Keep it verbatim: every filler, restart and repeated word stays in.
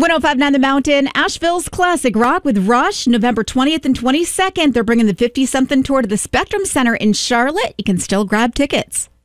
ten five nine The Mountain, Asheville's classic rock with Rush, November twentieth and twenty-second. They're bringing the fifty-something tour to the Spectrum Center in Charlotte. You can still grab tickets.